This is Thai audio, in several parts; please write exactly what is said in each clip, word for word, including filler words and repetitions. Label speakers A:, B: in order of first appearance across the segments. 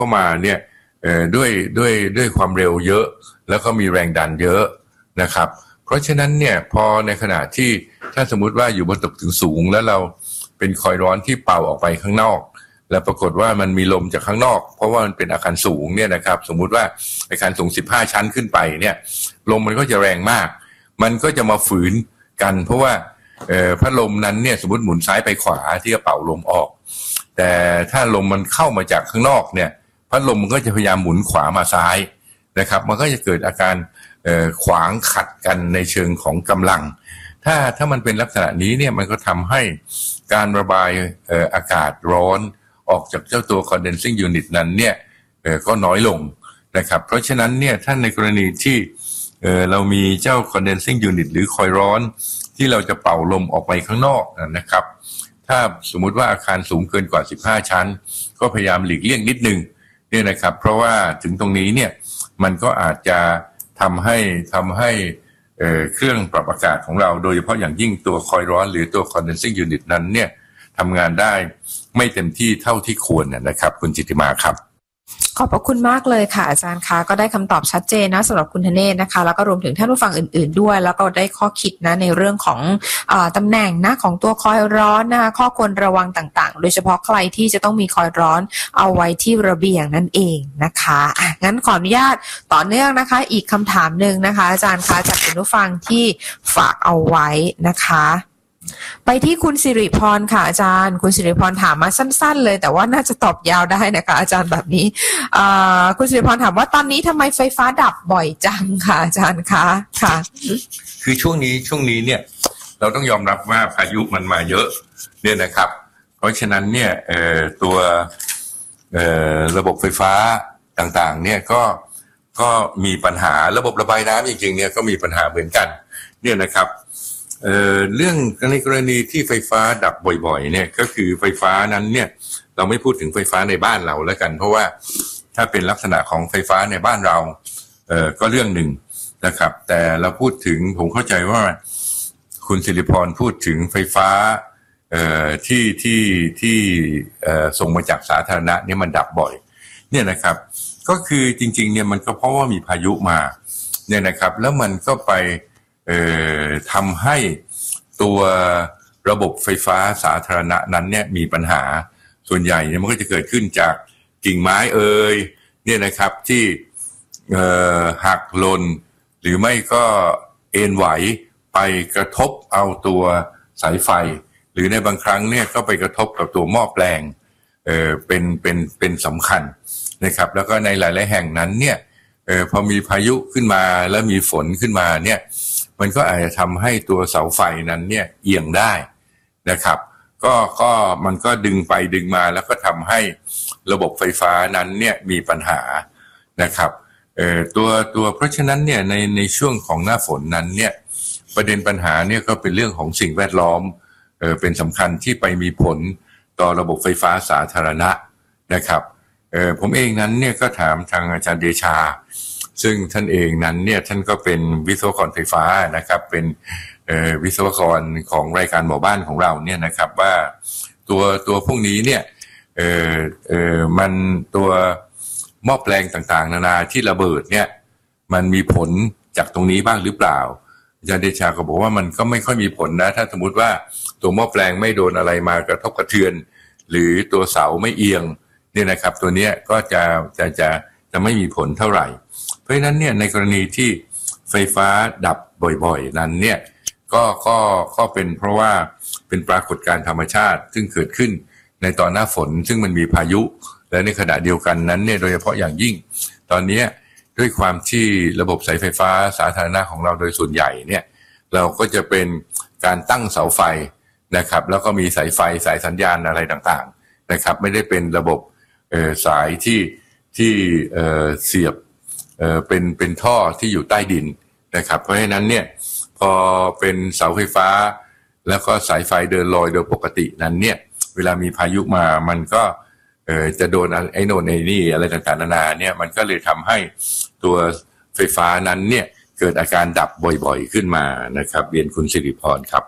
A: เข้ามาเนี่ยเอ่อด้วยด้วยด้วยความเร็วเยอะแล้วก็มีแรงดันเยอะนะครับเพราะฉะนั้นเนี่ยพอในขณะที่ถ้าสมมุติว่าอยู่บนตึกถึงสูงแล้วเราเป็นคอยล์ร้อนที่เป่าออกไปข้างนอกแล้วปรากฏว่ามันมีลมจากข้างนอกเพราะว่ามันเป็นอาคารสูงเนี่ยนะครับสมมุติว่าอาคารสูงสิบห้าชั้นขึ้นไปเนี่ยลมมันก็จะแรงมากมันก็จะมาฝืนกันเพราะว่าเอ่อพัดลมนั้นเนี่ยสมมติหมุนซ้ายไปขวาที่จะเป่าลมออกแต่ถ้าลมมันเข้ามาจากข้างนอกเนี่ยพัดลมมันก็จะพยายามหมุนขวามาซ้ายนะครับมันก็จะเกิดอาการเอ่อขวางขัดกันในเชิงของกำลังถ้าถ้ามันเป็นลักษณะนี้เนี่ยมันก็ทำให้การระบายเอ่ออากาศร้อนออกจากเจ้าตัว condensing unit นั้นเนี่ยเอ่อก็น้อยลงนะครับเพราะฉะนั้นเนี่ยถ้าในกรณีที่เอ่อเรามีเจ้า condensing unit หรือคอยล์ร้อนที่เราจะเป่าลมออกไปข้างนอกนะครับถ้าสมมุติว่าอาคารสูงเกินกว่าสิบห้าชั้นก็พยายามหลีกเลี่ยงนิดนึงเนี่ยนะครับเพราะว่าถึงตรงนี้เนี่ยมันก็อาจจะทำให้ทำให้เอ่อเครื่องปรับอากาศของเราโดยเฉพาะอย่างยิ่งตัวคอยล์ร้อนหรือตัว condensing unit นั้นเนี่ยทำงานได้ไม่เต็มที่เท่าที่ควรนะครับคุณจิตติมาครับ
B: ขอบพระคุณมากเลยค่ะอาจารย์คะก็ได้คำตอบชัดเจนนะสำหรับคุณธเนศนะคะแล้วก็รวมถึงท่านผู้ฟังอื่นๆด้วยแล้วก็ได้ข้อคิดนะในเรื่องของอ่าตำแหน่งนะของตัวคอยล์ร้อนนะคะข้อควรระวังต่างๆโดยเฉพาะใครที่จะต้องมีคอยล์ร้อนเอาไว้ที่ระเบียงนั่นเองนะคะอ่ะงั้นขออนุญาตต่อเนื่องนะคะอีกคำถามหนึ่งนะคะอาจารย์คะจากคุณผู้ฟังที่ฝากเอาไว้นะคะไปที่คุณสิริพรค่ะอาจารย์คุณสิริพรถามมาสั้นๆเลยแต่ว่าน่าจะตอบยาวได้นะคะอาจารย์แบบนี้คุณสิริพรถามว่าตอนนี้ทำไมไฟฟ้าดับบ่อยจังค่ะอาจารย์คะค่ะ
A: คือช่วงนี้ช่วงนี้เนี่ยเราต้องยอมรับว่าพายุมันมาเยอะเนี่ยนะครับเพราะฉะนั้นเนี่ยเอ่อตัวเอ่อระบบไฟฟ้าต่างๆเนี่ยก็ก็มีปัญหาระบบระบายน้ำจริงๆเนี่ยก็มีปัญหาเหมือนกันเนี่ยนะครับเอ่อเรื่องในกรณีที่ไฟฟ้าดับบ่อยๆเนี่ยก็คือไฟฟ้านั้นเนี่ยเราไม่พูดถึงไฟฟ้าในบ้านเราแล้วกันเพราะว่าถ้าเป็นลักษณะของไฟฟ้าในบ้านเราเอ่อก็เรื่องหนึ่งนะครับแต่เราพูดถึงผมเข้าใจว่าคุณศิริพรพูดถึงไฟฟ้าเอ่อที่ที่ที่เอ่อส่งมาจากสาธารณะเนี่ยมันดับบ่อยเนี่ยนะครับก็คือจริงๆเนี่ยมันก็เพราะว่ามีพายุมาเนี่ยนะครับแล้วมันก็ไปเอ่อทำให้ตัวระบบไฟฟ้าสาธารณะนั้นเนี่ยมีปัญหาส่วนใหญ่เนี่ยมันก็จะเกิดขึ้นจากกิ่งไม้เอ่ยเนี่ยนะครับที่เอ่อหักหล่นหรือไม่ก็เอ็นไหวไปกระทบเอาตัวสายไฟหรือในบางครั้งเนี่ยก็ไปกระทบกับตัวหม้อแปลงเอ่อเป็นเป็นเป็นสำคัญนะครับแล้วก็ในหลายๆแห่งนั้นเนี่ยเอ่อพอมีพายุขึ้นมาแล้วมีฝนขึ้นมาเนี่ยมันก็อาจจะทำให้ตัวเสาไฟนั้นเนี่ยเอียงได้นะครับก็ก็มันก็ดึงไปดึงมาแล้วก็ทำให้ระบบไฟฟ้านั้นเนี่ยมีปัญหานะครับเอ่อตัวตัวเพราะฉะนั้นเนี่ยในในช่วงของหน้าฝนนั้นเนี่ยประเด็นปัญหาเนี่ยก็เป็นเรื่องของสิ่งแวดล้อมเอ่อเป็นสำคัญที่ไปมีผลต่อระบบไฟฟ้าสาธารณะนะครับเอ่อผมเองนั้นเนี่ยก็ถามทางอาจารย์เดชาซึ่งท่านเองนั้นเนี่ยท่านก็เป็นวิศวกรไฟฟ้านะครับเป็นเอ่อวิศวกรของรายการหมู่บ้านของเราเนี่ยนะครับว่าตัวตัวพวกนี้เนี่ยเอ่อเอ่อมันตัวหม้อแปลงต่างๆนานาที่ระเบิดเนี่ยมันมีผลจากตรงนี้บ้างหรือเปล่าอาจารย์เดชาก็บอกว่ามันก็ไม่ค่อยมีผลนะถ้าสมมุติว่าตัวหม้อแปลงไม่โดนอะไรมากระทบกระเทือนหรือตัวเสาไม่เอียงเนี่ยนะครับตัวเนี้ยก็จะจะจะจะไม่มีผลเท่าไหร่เพราะฉะนั้นเนี่ยในกรณีที่ไฟฟ้าดับบ่อยๆนั้นเนี่ยก็ก็ก็เป็นเพราะว่าเป็นปรากฏการณ์ธรรมชาติซึ่งเกิดขึ้นในตอนหน้าฝนซึ่งมันมีพายุและในขณะเดียวกันนั้นเนี่ยโดยเฉพาะอย่างยิ่งตอนนี้ด้วยความที่ระบบสายไฟฟ้าสาธารณะของเราโดยส่วนใหญ่เนี่ยเราก็จะเป็นการตั้งเสาไฟนะครับแล้วก็มีสายไฟสายสัญญาณอะไรต่างๆนะครับไม่ได้เป็นระบบเอ่อสายที่ที่เอ่อเสียบเอ่อเป็นเป็นท่อที่อยู่ใต้ดินนะครับเพราะฉะนั้นเนี่ยพอเป็นเสาไฟฟ้าแล้วก็สายไฟเดินลอยโดยปกตินั้นเนี่ยเวลามีพายุมามันก็เอ่อจะโดนไอ้โน่นไอ้นี่อะไรต่างๆนานาเนี่ยมันก็เลยทำให้ตัวไฟฟ้านั้นเนี่ยเกิดอาการดับบ่อยๆขึ้นมานะครับเรียนคุณสิริพรครับ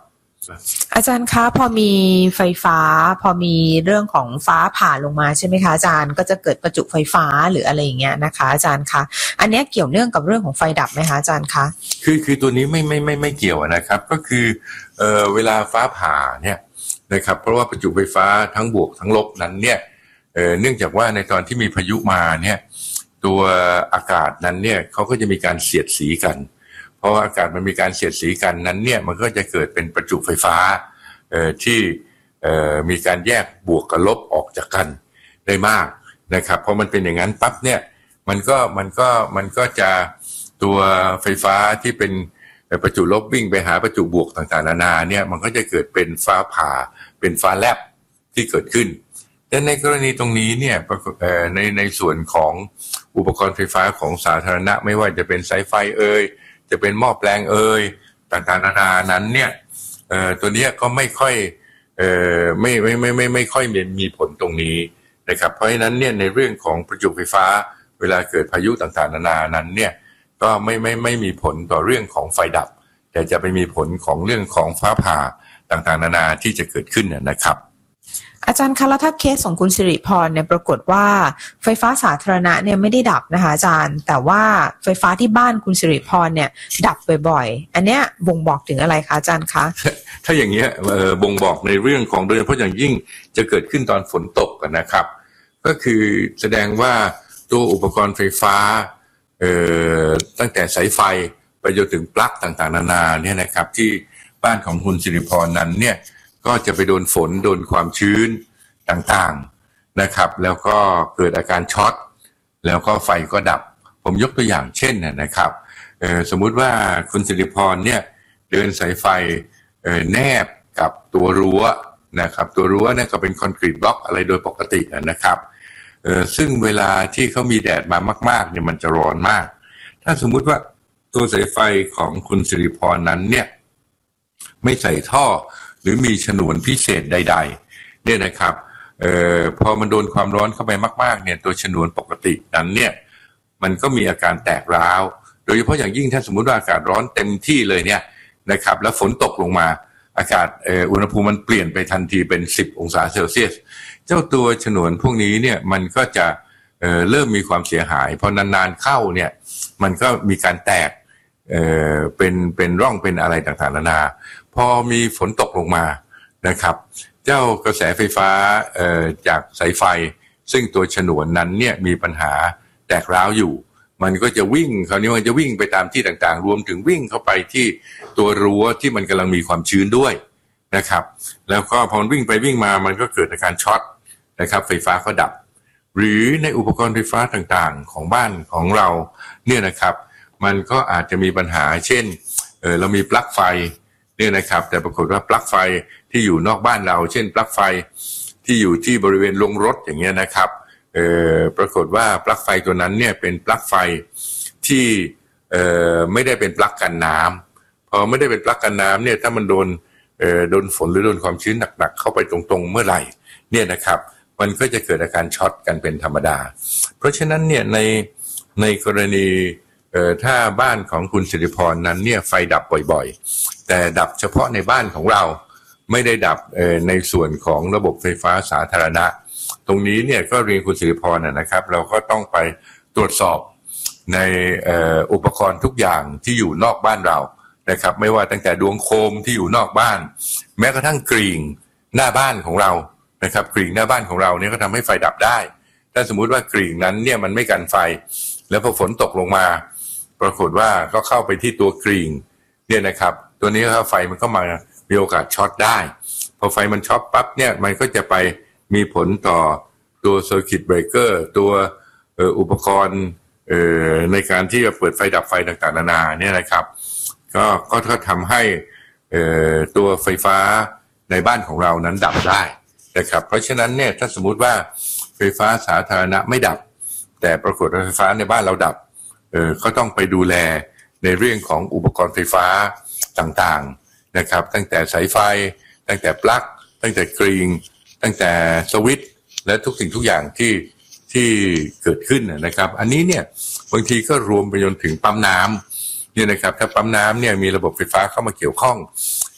B: อาจารย์คะพอมีไฟฟ้าพอมีเรื่องของฟ้าผ่าลงมาใช่ไหมคะอาจารย์ก็จะเกิดประจุไฟฟ้าหรืออะไรอย่างเงี้ยนะคะอาจารย์คะอันนี้เกี่ยวเนื่องกับเรื่องของไฟดับไหมคะอาจารย์คะ
A: คือคือตัวนี้ไม่ไม่ไม่ไม่เกี่ยวนะครับก็คือเอ่อเวลาฟ้าผ่าเนี่ยนะครับเพราะว่าประจุไฟฟ้าทั้งบวกทั้งลบนั้นเนี่ยเอ่อเนื่องจากว่าในตอนที่มีพายุมาเนี่ยตัวอากาศนั้นเนี่ยเขาก็จะมีการเสียดสีกันเพราะว่าอากาศมันมีการเสียดสีกันนั้นเนี่ยมันก็จะเกิดเป็นประจุไฟฟ้าเอ่อที่เอ่อมีการแยกบวกกับลบออกจากกันได้มากนะครับเพราะมันเป็นอย่างนั้นปั๊บเนี่ยมันก็มันก็มันก็จะตัวไฟฟ้าที่เป็นประจุลบวิ่งไปหาประจุบวกต่างๆนานาเนี่ยมันก็จะเกิดเป็นฟ้าผ่าเป็นฟ้าแลบที่เกิดขึ้นแต่ในกรณีตรงนี้เนี่ยในในส่วนของอุปกรณ์ไฟฟ้าของสาธารณะไม่ว่าจะเป็นสายไฟเอ่ยจะเป็นหม้อแปลงเอ่ยต่างๆนานานั้นเนี่ยตัวนี้ก็ไม่ค่อยไม่ไม่ไม่ไม่ไม่ค่อยมีผลตรงนี้นะครับเพราะฉะนั้นเนี่ยในเรื่องของประจุไฟฟ้าเวลาเกิดพายุต่างๆนานานั้นเนี่ยก็ไม่ไม่ไม่มีผลต่อเรื่องของไฟดับแต่จะไปมีผลของเรื่องของฟ้าผ่าต่างๆนานาที่จะเกิดขึ้นนะครับ
B: อาจารย์คะแล้วถ้าเคสของคุณสิริพรเนี่ยปรากฏว่าไฟฟ้าสาธารณะเนี่ยไม่ได้ดับนะคะอาจารย์แต่ว่าไฟฟ้าที่บ้านคุณสิริพรเนี่ยดับบ่อยๆอันเนี้ยบ่งบอกถึงอะไรคะอาจารย์คะ
A: ถ้าอย่างเงี้ยบ่งบอกในเรื่องของโดยเฉพาะอย่างยิ่งจะเกิดขึ้นตอนฝนตกกันนะครับก็คือแสดงว่าตัวอุปกรณ์ไฟฟ้าเอ่อตั้งแต่สายไฟไปจนถึงปลั๊กต่างๆนานาเนี่ยนะครับที่บ้านของคุณสิริพรนั้นเนี่ยก็จะไปโดนฝนโดนความชื้นต่างๆนะครับแล้วก็เกิดอาการช็อตแล้วก็ไฟก็ดับผมยกตัวอย่างเช่นนะครับสมมุติว่าคุณสิริพรเนี่ยเดินสายไฟแนบกับตัวรั้วนะครับตัวรั้วเนี่ยก็เป็นคอนกรีตบล็อกอะไรโดยปกตินะครับซึ่งเวลาที่เขามีแดดมามากๆเนี่ยมันจะร้อนมากถ้าสมมุติว่าตัวสายไฟของคุณสิริพรนั้นเนี่ยไม่ใส่ท่อหรือมีฉนวนพิเศษใดๆเนี่ยนะครับเอ่อพอมันโดนความร้อนเข้าไปมากๆเนี่ยตัวฉนวนปกตินั้นเนี่ยมันก็มีอาการแตกร้าวโดยเฉพาะอย่างยิ่งถ้าสมมุติว่าอากาศร้อนเต็มที่เลยเนี่ยนะครับแล้วฝนตกลงมาอากาศเอ่ออุณหภูมิมันเปลี่ยนไปทันทีเป็นสิบองศาเซลเซียสเจ้าตัวฉนวนพวกนี้เนี่ยมันก็จะเอ่อเริ่มมีความเสียหายพอนานๆเข้าเนี่ยมันก็มีการแตกเอ่อเป็นเป็นร่องเป็นอะไรต่างๆนานาพอมีฝนตกลงมานะครับเจ้ากระแสไฟฟ้าเอ่อจากสายไฟซึ่งตัวฉนวนนั้นเนี่ยมีปัญหาแตกร้าวอยู่มันก็จะวิ่งคราวนี้มันจะวิ่งไปตามที่ต่างๆรวมถึงวิ่งเข้าไปที่ตัวรั้วที่มันกำลังมีความชื้นด้วยนะครับแล้วก็พอมันวิ่งไปวิ่งมามันก็เกิดอาการช็อตนะครับไฟฟ้าก็ดับหรือในอุปกรณ์ไฟฟ้าต่างๆของบ้านของเราเนี่ยนะครับมันก็อาจจะมีปัญหาเช่นเออเรามีปลั๊กไฟเนี่ยนะครับแต่ปรากฏว่าปลั๊กไฟที่อยู่นอกบ้านเราเช่นปลั๊กไฟที่อยู่ที่บริเวณโรงรถอย่างเงี้ยนะครับเอ่อปรากฏว่าปลั๊กไฟตัวนั้นเนี่ยเป็นปลั๊กไฟที่เอ่อไม่ได้เป็นปลั๊กกันน้ำพอไม่ได้เป็นปลั๊กกันน้ำเนี่ยถ้ามันโดนเอ่อโดนฝนหรือโดนความชื้นหนักๆเข้าไปตรงๆเมื่อไหร่เนี่ยนะครับมันก็จะเกิดอาการช็อตกันเป็นธรรมดาเพราะฉะนั้นเนี่ยในในกรณีเอ่อถ้าบ้านของคุณสิริพรนั้นเนี่ยไฟดับบ่อยๆแต่ดับเฉพาะในบ้านของเราไม่ได้ดับเอ่อในส่วนของระบบไฟฟ้าสาธารณะตรงนี้เนี่ยก็เรียนคุณสิริพรนะครับเราก็ต้องไปตรวจสอบในเอ่ออุปกรณ์ทุกอย่างที่อยู่นอกบ้านเรานะครับไม่ว่าตั้งแต่ดวงโคมที่อยู่นอกบ้านแม้กระทั่งกริ่งหน้าบ้านของเรานะครับกริ่งหน้าบ้านของเราเนี่ยก็ทำให้ไฟดับได้ถ้าสมมุติว่ากริ่งนั้นเนี่ยมันไม่กันไฟแล้วพอฝนตกลงมาปรากฏว่าก็เข้าไปที่ตัวกริ่งเนี่ยนะครับตัวนี้ถ้าไฟมันก็มามีโอกาสช็อตได้พอไฟมันช็อตปั๊บเนี่ยมันก็จะไปมีผลต่อตัวเซอร์กิตเบรกเกอร์ตัวอุปกรณ์ในการที่จะเปิดไฟดับไฟต่างๆนานาเนี่ยนะครับก็ก็ทำให้ตัวไฟฟ้าในบ้านของเรานั้นดับได้นะครับเพราะฉะนั้นเนี่ยถ้าสมมุติว่าไฟฟ้าสาธารณะไม่ดับแต่ปรากฏว่าไฟฟ้าในบ้านเราดับเออก็ต้องไปดูแลในเรื่องของอุปกรณ์ไฟฟ้าต่างๆนะครับตั้งแต่สายไฟตั้งแต่ปลั๊กตั้งแต่กริ่งตั้งแต่สวิตช์และทุกสิ่งทุกอย่างที่ที่เกิดขึ้นนะครับอันนี้เนี่ยบางทีก็รวมไปจนถึงปั๊มน้ำเนี่ยนะครับถ้าปั๊มน้ำเนี่ยมีระบบไฟฟ้าเข้ามาเกี่ยวข้อง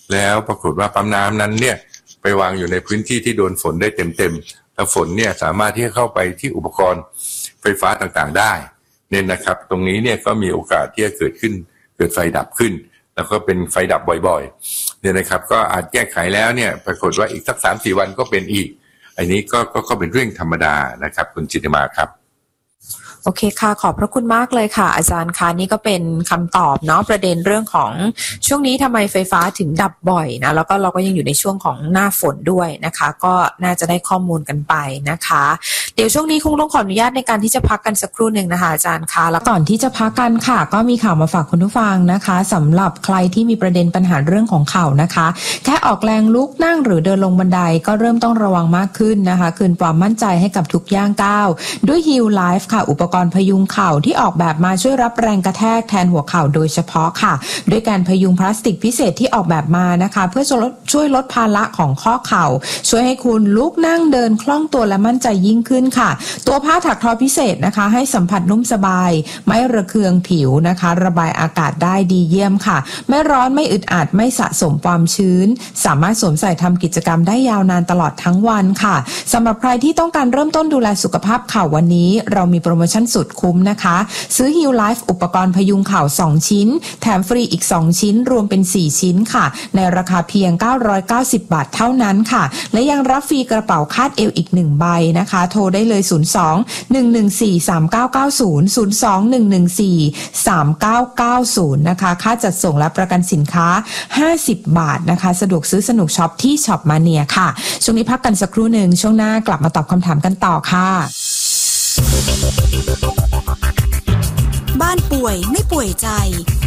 A: แล้วปรากฏว่าปั๊มน้ำนั้นเนี่ยไปวางอยู่ในพื้นที่ที่โดนฝนได้เต็มๆแล้วฝนเนี่ยสามารถที่จะเข้าไปที่อุปกรณ์ไฟฟ้าต่างๆได้เนี่ยนะครับตรงนี้เนี่ยก็มีโอกาสที่จะเกิดขึ้นเกิดไฟดับขึ้นแล้วก็เป็นไฟดับบ่อยๆเนี่ยนะครับก็อาจแก้ไขแล้วเนี่ยปรากฏว่าอีกสัก สามถึงสี่ วันก็เป็นอีกอันนี้ก็ก็ก็เป็นเรื่องธรรมดานะครับคุณจิตติมาครับ
B: โอเคค่ะขอบพระคุณมากเลยค่ะอาจารย์คะนี่ก็เป็นคำตอบเนาะประเด็นเรื่องของช่วงนี้ทำไมไฟฟ้าถึงดับบ่อยนะแล้วก็เราก็ยังอยู่ในช่วงของหน้าฝนด้วยนะคะก็น่าจะได้ข้อมูลกันไปนะคะเดี๋ยวช่วงนี้คงต้องขออนุญาตในการที่จะพักกันสักครู่หนึ่งนะคะอาจารย์คะแล้วก่อนที่จะพักกันค่ะก็มีข่าวมาฝากคุณผู้ฟังนะคะสำหรับใครที่มีประเด็นปัญหาเรื่องของเข่านะคะแค่ออกแรงลุกนั่งหรือเดินลงบันไดก็เริ่มต้องระวังมากขึ้นนะคะคืนความมั่นใจให้กับทุกย่างก้าวด้วย Heal Life ค่ะอุปกรณ์พยุงเข่าที่ออกแบบมาช่วยรับแรงกระแทกแทนหัวเข่าโดยเฉพาะค่ะด้วยการพยุงพลาสติกพิเศษที่ออกแบบมานะคะเพื่อช่วยลดภาระของข้อเข่าช่วยให้คุณลุกนั่งเดินคล่องตัวและมั่นใจยิ่งขึ้นค่ะตัวผ้าถักทอพิเศษนะคะให้สัมผัสนุ่มสบายไม่ระเคืองผิวนะคะระบายอากาศได้ดีเยี่ยมค่ะไม่ร้อนไม่อึดอัดไม่สะสมความชื้นสามารถสวมใส่ทำกิจกรรมได้ยาวนานตลอดทั้งวันค่ะสำหรับใครที่ต้องการเริ่มต้นดูแลสุขภาพเข่าวันนี้เรามีโปรโมชั่นสุดคุ้มนะคะซื้อ Heal Life อุปกรณ์พยุงเข่าสองชิ้นแถมฟรีอีกสองชิ้นรวมเป็นสี่ชิ้นค่ะในราคาเพียงเก้าร้อยเก้าสิบบาทเท่านั้นค่ะและยังรับฟรีกระเป๋าคาดเอวอีกหนึ่งใบนะคะโทรได้เลยศูนย์ สอง หนึ่ง หนึ่ง สี่ สาม เก้า เก้า ศูนย์ ศูนย์ สอง หนึ่ง หนึ่ง สี่ สาม เก้า เก้า ศูนย์นะคะค่าจัดส่งและประกันสินค้าห้าสิบบาทนะคะสะดวกซื้อสนุกช็อปที่ช็อปมาเนียค่ะช่วงนี้พักกันสักครู่หนึ่งช่วงหน้ากลับมาตอบคำถามกันต่อค่ะ
C: บ้านป่วยไม่ป่วยใจ